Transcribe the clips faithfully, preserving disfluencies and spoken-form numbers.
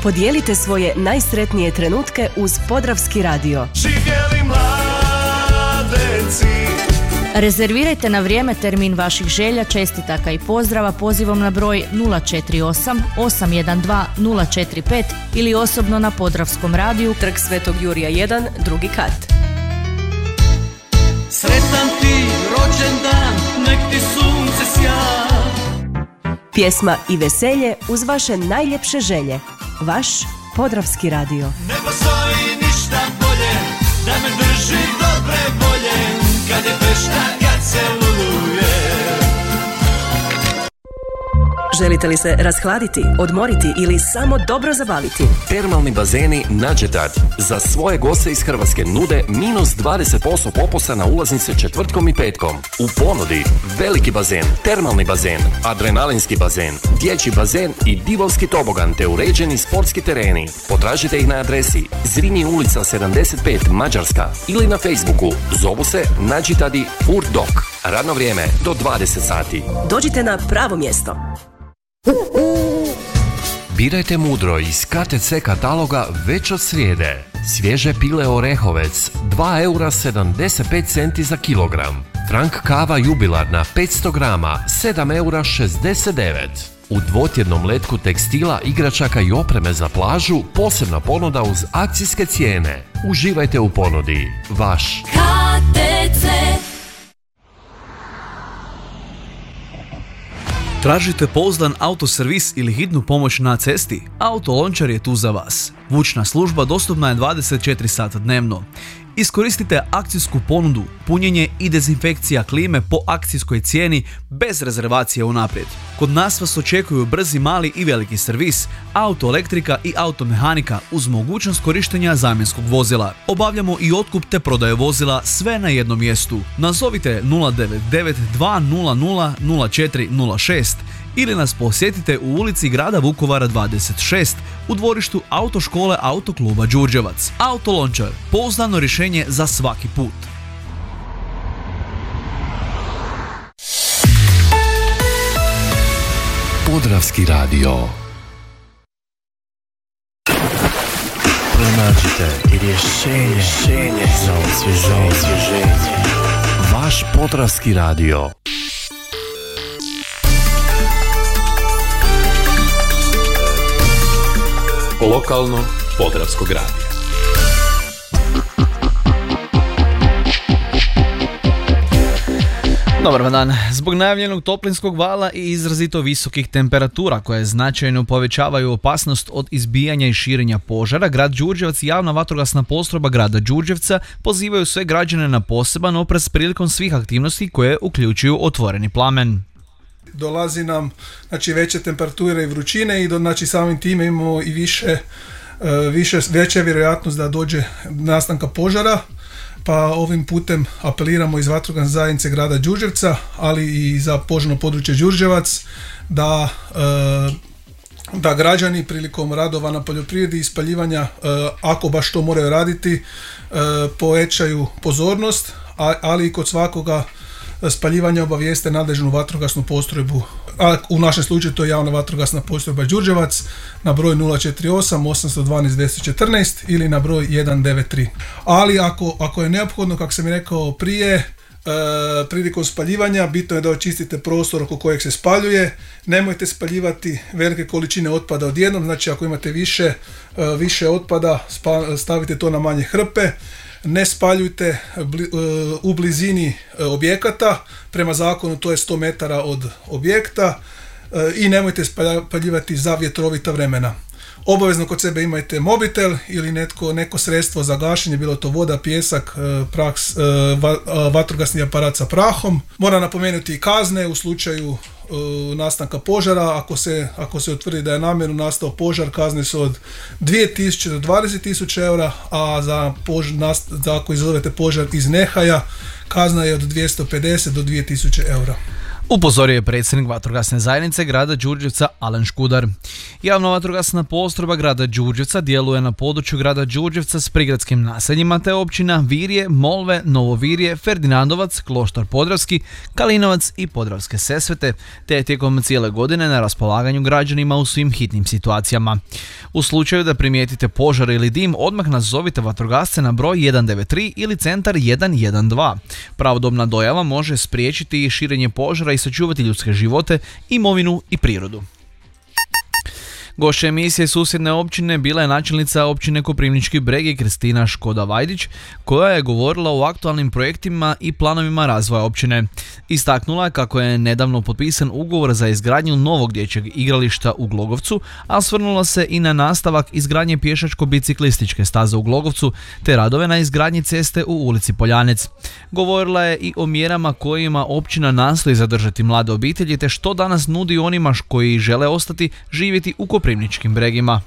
Podijelite svoje najsretnije trenutke uz Podravski radio. Živjeli mladenci. Rezervirajte na vrijeme termin vaših želja, čestitaka i pozdrava pozivom na broj nula četiri osam osam jedan dva nula četiri pet ili osobno na Podravskom radiju, Trg Svetog Jurija jedan, drugi kat. Sretan ti rođendan, nek ti sunce sja. Pjesma i veselje uz vaše najljepše želje. Vaš Podravski radio. Ne postoji ništa bolje, da me drži dobre volje, kad je fešta, kad se luluje. Želite li se rashladiti, odmoriti ili samo dobro zabaviti? Termalni bazeni Nađetad za svoje goste iz Hrvatske nude minus dvadeset posto popusta na ulaznice četvrtkom i petkom. U ponudi veliki bazen, termalni bazen, adrenalinski bazen, dječji bazen i divovski tobogan te uređeni sportski tereni. Potražite ih na adresi Zrinji ulica sedamdeset pet Mađarska ili na Facebooku. Zovu se Nađetadi Urdok. Radno vrijeme do dvadeset sati. Dođite na pravo mjesto. Birajte mudro iz K T C kataloga već od srijede. Svježe pile Orehovec dva eura sedamdeset pet centi za kilogram. Frank kava jubilarna petsto grama sedam eura šezdeset devet. U dvotjednom letku tekstila, igračaka i opreme za plažu posebna ponuda uz akcijske cijene. Uživajte u ponudi. Vaš K T C. Tražite pouzdan autoservis ili hitnu pomoć na cesti? Autolončar je tu za vas. Vučna služba dostupna je dvadeset četiri sata dnevno. Iskoristite akcijsku ponudu, punjenje i dezinfekcija klime po akcijskoj cijeni bez rezervacije unaprijed. Kod nas vas očekuju brzi mali i veliki servis, autoelektrika i automehanika uz mogućnost korištenja zamjenskog vozila. Obavljamo i otkup te prodaje vozila sve na jednom mjestu. Nazovite nula devet devet dva nula nula nula četiri nula šest ili nas posjetite u ulici grada Vukovara dvadeset šest u dvorištu autoškole Autokluba Đurđevac. Autolončar, pouzdano rješenje za svaki put. Podravski radio. Pronađite rješenje, rješenje za osvježenje. Vaš Podravski radio. Lokalno Podravskog radija. Dobar dan. Zbog najavljenog toplinskog vala i izrazito visokih temperatura koje značajno povećavaju opasnost od izbijanja i širenja požara, grad Đurđevac i javna vatrogasna postrojba grada Đurđevca pozivaju sve građane na poseban oprez prilikom svih aktivnosti koje uključuju otvoreni plamen. Dolazi nam znači, veće temperature i vrućine i do, znači, samim time imamo i više, više, veća vjerojatnost da dođe nastanka požara, pa ovim putem apeliramo iz vatrogasne zajednice grada Đurđevca, ali i za požarno područje Đurđevac, da, da građani prilikom radova na poljoprivredi i spaljivanja, ako baš to moraju raditi, povećaju pozornost, ali i kod svakoga spaljivanja obavijeste nadležnu vatrogasnu postrojbu, a u našem slučaju to je javna vatrogasna postrojba Đurđevac na broj nula četiri osam osam jedan dva dva jedan četiri ili na broj jedan devet tri. Ali ako, ako je neophodno, kako sam i rekao prije, e, prilikom spaljivanja bitno je da očistite prostor oko kojeg se spaljuje. Nemojte spaljivati velike količine otpada odjednom, znači ako imate više, e, više otpada spa, stavite to na manje hrpe. Ne spaljujte u blizini objekata, prema zakonu to je sto metara od objekta, i nemojte spaljivati za vjetrovita vremena. Obavezno kod sebe imajte mobitel ili netko, neko sredstvo za gašenje, bilo to voda, pijesak, praks, vatrogasni aparat sa prahom. Moram napomenuti i kazne u slučaju nastanka požara. Ako se, ako se utvrdi da je namjerno nastao požar, kazne su od dvije tisuće do dvadeset tisuća eura, a za, požar, za ako izazovete požar iz nehaja, kazna je od dvjesto pedeset do dvije tisuće eura. Upozorio je predsjednik vatrogasne zajednice grada Đurđevca Alen Škudar. Javna vatrogasna postrojba grada Đurđevca djeluje na području grada Đurđevca s prigradskim naseljima te općina Virje, Molve, Novo Virje, Ferdinandovac, Kloštar Podravski, Kalinovac i Podravske Sesvete, te je tijekom cijele godine na raspolaganju građanima u svim hitnim situacijama. U slučaju da primijetite požar ili dim, odmah nazovite vatrogasce na broj jedan devet tri ili centar jedan jedan dva. Pravodobna dojava može spriječiti širenje požara i sačuvati ljudske živote, imovinu i prirodu. Gošća emisije susjedne općine bila je načelnica općine Koprivnički Bregi Kristina Škoda-Vajdić, koja je govorila o aktualnim projektima i planovima razvoja općine. Istaknula je kako je nedavno potpisan ugovor za izgradnju novog dječjeg igrališta u Glogovcu, a osvrnula se i na nastavak izgradnje pješačko-biciklističke staze u Glogovcu te radove na izgradnji ceste u ulici Poljanec. Govorila je i o mjerama kojima općina nastoji zadržati mlade obitelji te što danas nudi onima koji žele ostati živjeti u Koprivničkim Bregima.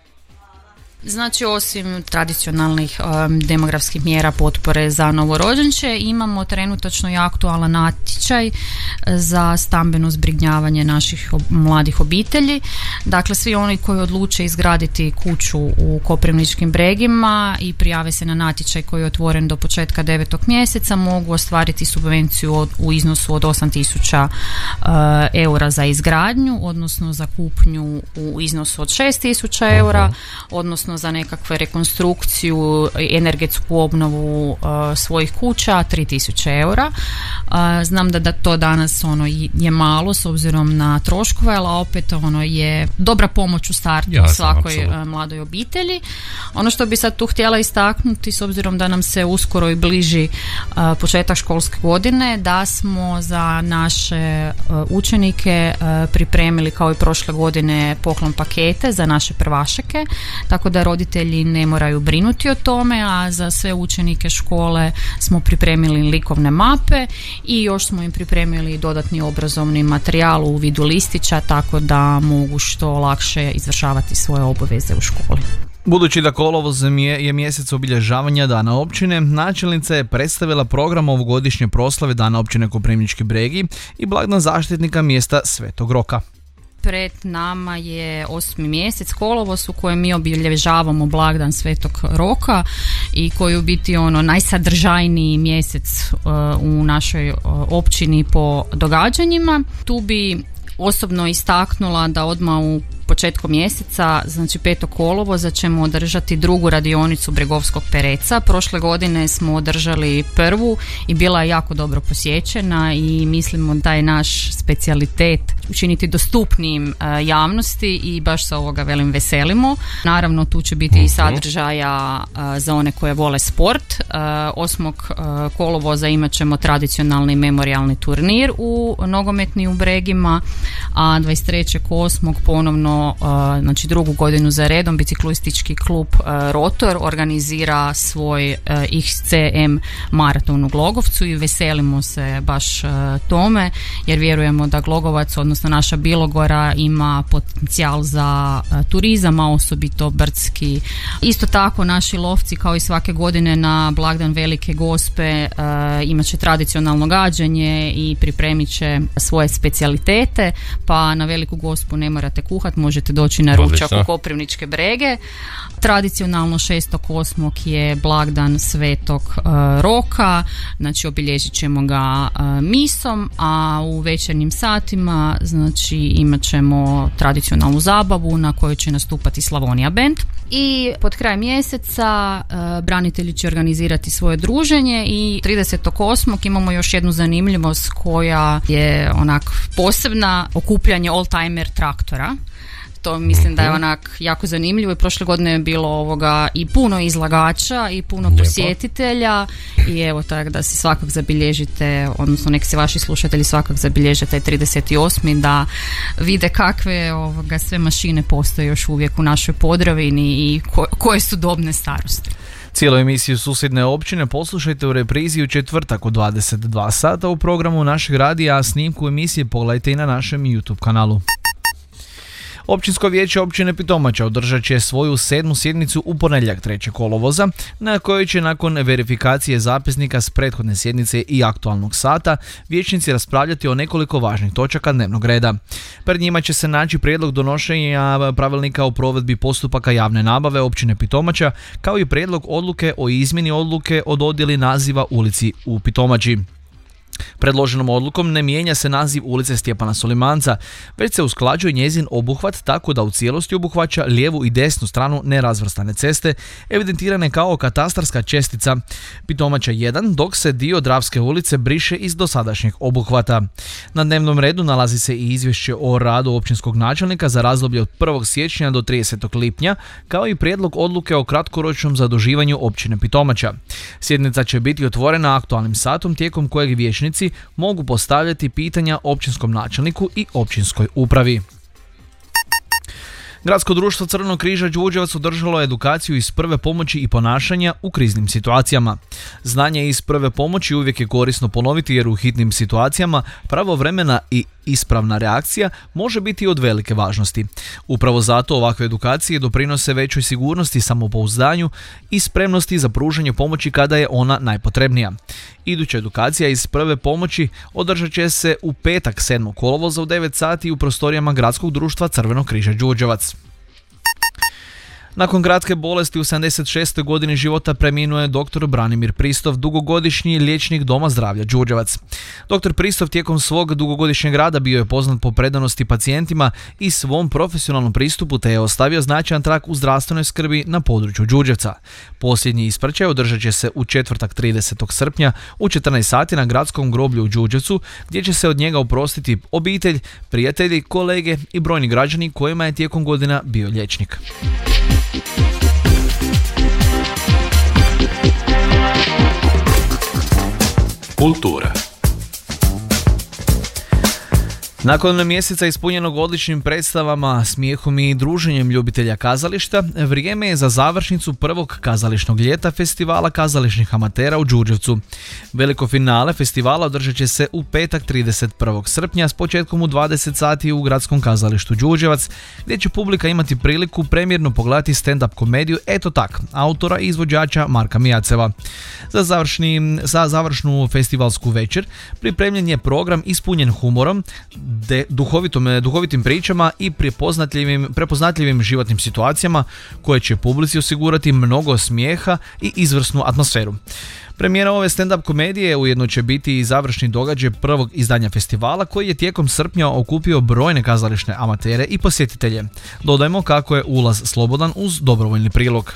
Znači, osim tradicionalnih um, demografskih mjera potpore za novorođenče, imamo trenutačno i aktualan natječaj za stambeno zbrinjavanje naših ob- mladih obitelji. Dakle, svi oni koji odluče izgraditi kuću u Koprivničkim Bregima i prijave se na natječaj koji je otvoren do početka devetog mjeseca, mogu ostvariti subvenciju od, u iznosu od osam tisuća uh, eura za izgradnju, odnosno za kupnju u iznosu od šest tisuća eura, odnosno za nekakvu rekonstrukciju, energetsku obnovu uh, svojih kuća tri tisuće eura. Uh, znam da, da to danas ono je malo s obzirom na troškove, ali opet ono je dobra pomoć u startu Jasno, svakoj apsolutno. mladoj obitelji. Ono što bi sad tu htjela istaknuti, s obzirom da nam se uskoro i bliži uh, početak školske godine, da smo za naše uh, učenike uh, pripremili kao i prošle godine poklon pakete za naše prvašeke, tako da roditelji ne moraju brinuti o tome, a za sve učenike škole smo pripremili likovne mape i još smo im pripremili dodatni obrazovni materijal u vidu listića, tako da mogu što lakše izvršavati svoje obaveze u školi. Budući da kolovoz je mjesec obilježavanja Dana općine, načelnica je predstavila program ovogodišnje proslave Dana općine Koprivnički Bregi i blagdan zaštitnika mjesta Svetog Roka. Pred nama je osmi mjesec, kolovoz, u kojem mi obilježavamo blagdan Svetog Roka i koji u biti ono najsadržajniji mjesec uh, u našoj uh, općini po događanjima. Tu bi osobno istaknula da odmah u početkom mjeseca, znači petog kolovoza, ćemo održati drugu radionicu Bregovskog pereca. Prošle godine smo održali prvu i bila je jako dobro posjećena i mislimo da je naš specijalitet učiniti dostupnijim uh, javnosti i baš se ovoga velim veselimo. Naravno, tu će biti i sadržaja uh, za one koje vole sport. Uh, osmog uh, kolovoza imat ćemo tradicionalni memorijalni turnir u nogometni u Bregima, a dvadeset trećeg osmog ponovno Uh, znači drugu godinu za redom biciklistički klub uh, Rotor organizira svoj uh, X C M maraton u Glogovcu i veselimo se baš uh, tome, jer vjerujemo da Glogovac, odnosno naša Bilogora, ima potencijal za uh, turizam, a osobito brdski. Isto tako naši lovci, kao i svake godine na blagdan Velike Gospe, uh, imat će tradicionalno gađanje i pripremit će svoje specijalitete, pa na Veliku Gospu ne morate kuhat, možete doći na ručak u Koprivničke Brege. Tradicionalno šestog osmog je blagdan Svetog uh, Roka, znači obilježit ćemo ga uh, misom, a u večernjim satima znači imat ćemo tradicionalnu zabavu na kojoj će nastupati Slavonija band. I pod kraj mjeseca uh, branitelji će organizirati svoje druženje i tridesetog osmog imamo još jednu zanimljivost koja je onak posebna, okupljanje oldtimer traktora. To mislim da je onak jako zanimljivo i prošle godine je bilo ovoga i puno izlagača i puno Lijepo. Posjetitelja i evo tako da si svakak zabilježite, odnosno nek se vaši slušatelji svakak zabilježe taj trideset osmi da vide kakve ovoga sve mašine postoje još uvijek u našoj Podravini i ko, koje su dobne starosti. Cijelu emisiju Susjedne općine poslušajte u reprizi u četvrtak u dvadeset dva sata u programu našeg radija, a snimku emisije pogledajte i na našem YouTube kanalu. Općinsko vijeće općine Pitomača održat će svoju sedmu sjednicu u ponedjeljak trećeg kolovoza, na kojoj će nakon verifikacije zapisnika s prethodne sjednice i aktualnog sata vijećnici raspravljati o nekoliko važnih točaka dnevnog reda. Pred njima će se naći prijedlog donošenja pravilnika o provedbi postupaka javne nabave općine Pitomača, kao i prijedlog odluke o izmjeni odluke o dodjeli naziva ulici u Pitomači. Predloženom odlukom ne mijenja se naziv ulice Stjepana Solimanca, već se usklađuje njezin obuhvat tako da u cijelosti obuhvaća lijevu i desnu stranu nerazvrstane ceste, evidentirane kao katastarska čestica Pitomača jedan, dok se dio Dravske ulice briše iz dosadašnjeg obuhvata. Na dnevnom redu nalazi se i izvješće o radu općinskog načelnika za razdoblje od prvog siječnja do tridesetog lipnja, kao i prijedlog odluke o kratkoročnom zaduživanju općine Pitomača. Sjednica će biti otvorena aktualnim satom tijekom kojeg vijećnici mogu postavljati pitanja općinskom načelniku i općinskoj upravi. Gradsko društvo Crvenog križa Đurđevac održalo je edukaciju iz prve pomoći i ponašanja u kriznim situacijama. Znanje iz prve pomoći uvijek je korisno ponoviti jer u hitnim situacijama pravovremena i ispravna reakcija može biti od velike važnosti. Upravo zato ovakve edukacije doprinose većoj sigurnosti, samopouzdanju i spremnosti za pružanje pomoći kada je ona najpotrebnija. Iduća edukacija iz prve pomoći održat će se u petak sedmog kolovoza u devet sati u prostorijama Gradskog društva Crvenog križa Đurđevac. Nakon kratke bolesti u sedamdeset šestoj godini života preminuo je doktor Branimir Pristov, dugogodišnji liječnik Doma zdravlja Đurđevac. doktor Pristov tijekom svog dugogodišnjeg rada bio je poznat po predanosti pacijentima i svom profesionalnom pristupu, te je ostavio značajan trag u zdravstvenoj skrbi na području Đurđevca. Posljednji ispraćaj održat će se u četvrtak tridesetog srpnja u četrnaest sati na gradskom groblju u Đurđevcu, gdje će se od njega oprostiti obitelj, prijatelji, kolege i brojni građani kojima je tijekom godina bio liječnik. Kultura. Nakon mjeseca ispunjenog odličnim predstavama, smijehom i druženjem ljubitelja kazališta, vrijeme je za završnicu prvog kazališnog ljeta festivala kazališnih amatera u Đurđevcu. Veliko finale festivala održat će se u petak trideset prvog srpnja s početkom u dvadeset sati u Gradskom kazalištu Đurđevac, gdje će publika imati priliku premjerno pogledati stand-up komediju Eto tak, autora i izvođača Marka Mijaceva. Za, završni, za završnu festivalsku večer pripremljen je program ispunjen humorom, De, duhovitom, duhovitim pričama i prepoznatljivim, prepoznatljivim životnim situacijama koje će publici osigurati mnogo smijeha i izvrsnu atmosferu. Premijera ove stand-up komedije ujedno će biti i završni događaj prvog izdanja festivala koji je tijekom srpnja okupio brojne kazališne amatere i posjetitelje. Dodajmo kako je ulaz slobodan uz dobrovoljni prilog.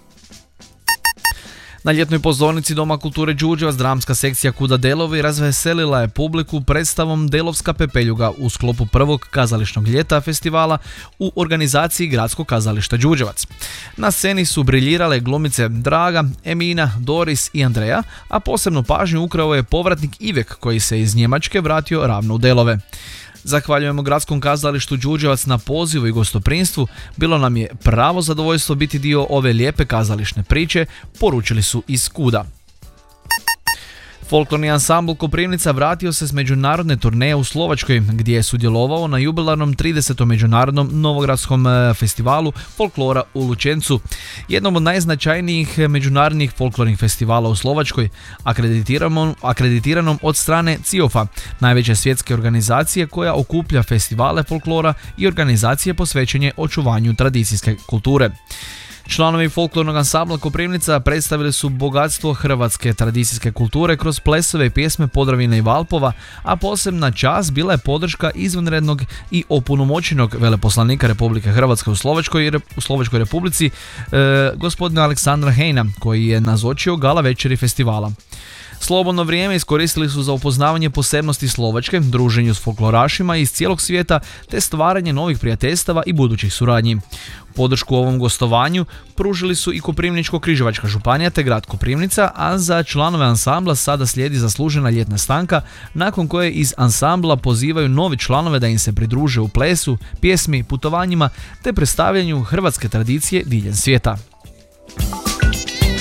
Na ljetnoj pozornici Doma kulture Đurđevac dramska sekcija Kuda Delovi razveselila je publiku predstavom Delovska pepeljuga u sklopu prvog kazališnog ljeta festivala u organizaciji Gradskog kazališta Đurđevac. Na sceni su briljirale glumice Draga, Emina, Doris i Andreja, a posebnu pažnju ukrao je povratnik Ivek koji se iz Njemačke vratio ravno u Delove. Zahvaljujemo Gradskom kazalištu Đurđevac na pozivu i gostoprinstvu, bilo nam je pravo zadovoljstvo biti dio ove lijepe kazališne priče, poručili su iz Kuda. Folklorni ansambl Koprivnica vratio se s međunarodne turneje u Slovačkoj, gdje je sudjelovao na jubilarnom tridesetom međunarodnom novogradskom festivalu folklora u Lučencu, jednom od najznačajnijih međunarodnih folklornih festivala u Slovačkoj, akreditiranom, akreditiranom od strane C I O F-a, najveće svjetske organizacije koja okuplja festivale folklora i organizacije posvećenje očuvanju tradicijske kulture. Članovi folklornog ansambla Koprivnica predstavili su bogatstvo hrvatske tradicijske kulture kroz plesove i pjesme Podravine i Valpova, a posebna čast bila je podrška izvanrednog i opunomoćenog veleposlanika Republike Hrvatske u Slovačkoj, u Slovačkoj Republici, e, gospodina Aleksandra Hejna, koji je nazočio gala večeri festivala. Slobodno vrijeme iskoristili su za upoznavanje posebnosti Slovačke, druženju s folklorašima iz cijelog svijeta te stvaranje novih prijateljstava i budućih suradnji. Podršku ovom gostovanju pružili su i Koprivničko-križevačka županija te grad Koprivnica, a za članove ansambla sada slijedi zaslužena ljetna stanka, nakon koje iz ansambla pozivaju novi članove da im se pridruže u plesu, pjesmi, putovanjima te predstavljanju hrvatske tradicije diljem svijeta.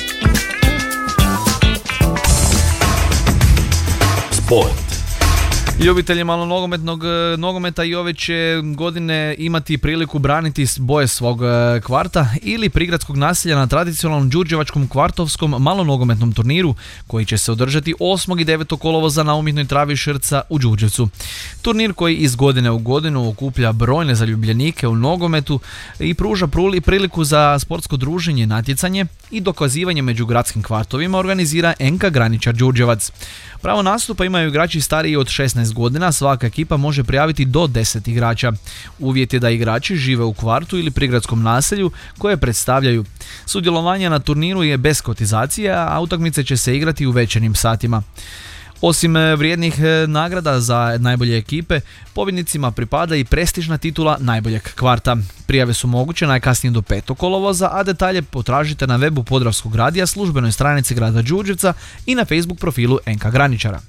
Sport. Ljubitelji malo nogometnog nogometa i ove će godine imati priliku braniti boje svog kvarta ili prigradskog naselja na tradicionalnom đurđevačkom kvartovskom malonogometnom turniru koji će se održati osmog i devetog kolovoza na umjetnoj travi Šrca u Đurđevcu. Turnir koji iz godine u godinu okuplja brojne zaljubljenike u nogometu i pruža priliku za sportsko druženje, natjecanje i dokazivanje među gradskim kvartovima organizira N K Graničar Đurđevac. Pravo nastupa imaju igrači stariji od šesnaest godina, svaka ekipa može prijaviti do deset igrača. Uvjet je da igrači žive u kvartu ili prigradskom naselju koje predstavljaju. Sudjelovanje na turniru je bez kotizacije, a utakmice će se igrati u večernjim satima. Osim vrijednih nagrada za najbolje ekipe, pobjednicima pripada i prestižna titula najboljeg kvarta. Prijave su moguće najkasnije do petog kolovoza, a detalje potražite na webu Podravskog radija, službenoj stranici grada Đurđevca i na Facebook profilu N K Graničara.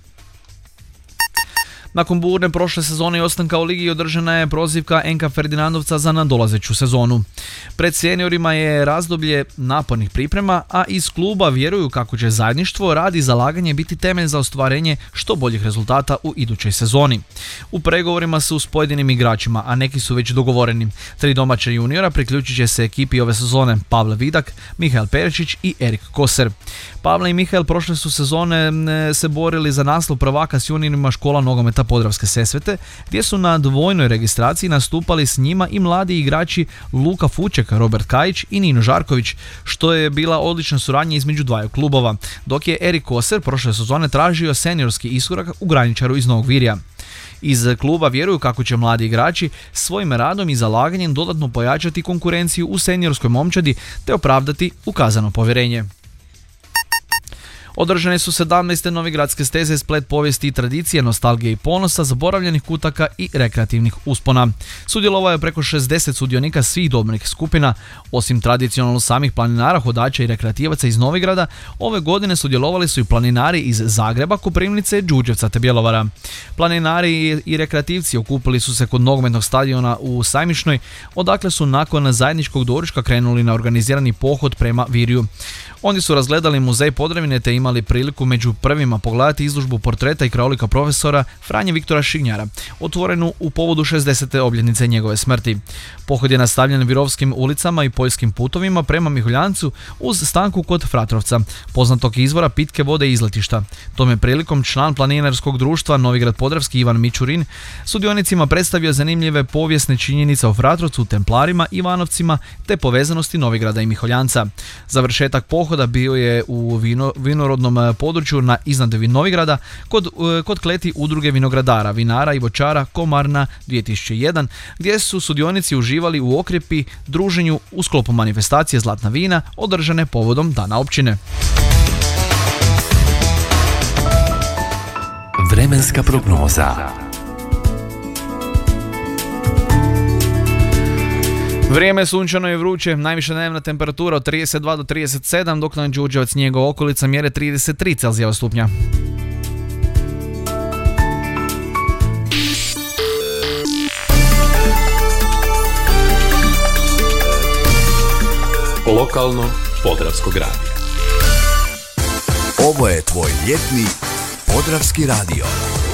Nakon burne prošle sezone i ostanka u ligi održana je prozivka N K Ferdinandovca za nadolazeću sezonu. Pred seniorima je razdoblje napornih priprema, a iz kluba vjeruju kako će zajedništvo, rad i zalaganje biti temelj za ostvarenje što boljih rezultata u idućoj sezoni. U pregovorima su s pojedinim igračima, a neki su već dogovoreni. Tri domaća juniora priključit će se ekipi ove sezone: Pavle Vidak, Mihael Peričić i Erik Koser. Pavle i Mihael prošle su sezone se borili za naslov prvaka s juniorima škola nogometa Podravske Sesvete, gdje su na dvojnoj registraciji nastupali s njima i mladi igrači Luka Fuček, Robert Kajić i Nino Žarković, što je bila odlična suradnja između dvaju klubova, dok je Erik Koser prošle sezone tražio seniorski iskorak u Graničaru iz Novog Virja. Iz kluba vjeruju kako će mladi igrači svojim radom i zalaganjem dodatno pojačati konkurenciju u seniorskoj momčadi te opravdati ukazano povjerenje. Održane su sedamnaeste novigradske steze, splet povijesti i tradicije, nostalgije i ponosa, zaboravljenih kutaka i rekreativnih uspona. Sudjelovao je preko šezdeset sudionika svih dobnih skupina. Osim tradicionalno samih planinara, hodača i rekreativaca iz Novigrada, ove godine sudjelovali su i planinari iz Zagreba, Koprivnice, Đurđevca te Bjelovara. Planinari i rekreativci okupili su se kod nogometnog stadiona u Sajmišnoj, odakle su nakon zajedničkog doručka krenuli na organizirani pohod prema Virju. Oni su razgledali muzej Podravine te imali priliku među prvima pogledati izložbu portreta i krajolika profesora Franje Viktora Šignjara, otvorenu u povodu šezdesete obljetnice njegove smrti. Pohod je nastavljen Virovskim ulicama i poljskim putovima prema Mihuljancu uz stanku kod Fratrovca, poznatog izvora pitke vode i izletišta. Tom je prilikom član planinarskog društva Novigrad Podravski Ivan Mičurin sudionicima predstavio zanimljive povijesne činjenice o Fratrovcu, Templarima, Ivanovcima te povezanosti Novigrada i Mihuljanca. Završetak pohoda bio je u vino, vinorodnom području na iznad Novigrada kod, kod kleti udruge vinogradara, vinara i voćara Komarna dvije tisuće jedan, gdje su sudionici uživali u okrepi druženju u sklopu manifestacije Zlatna vina održane povodom Dana općine. Vremenska prognoza. Vrijeme je sunčano i vruće, najviša dnevna temperatura od trideset dva do trideset sedam, dok na Đurđevac i njegova okolica mjere trideset tri Celzijeva stupnja. Lokalno Podravskog radija. Ovo je tvoj ljetni Podravski radio.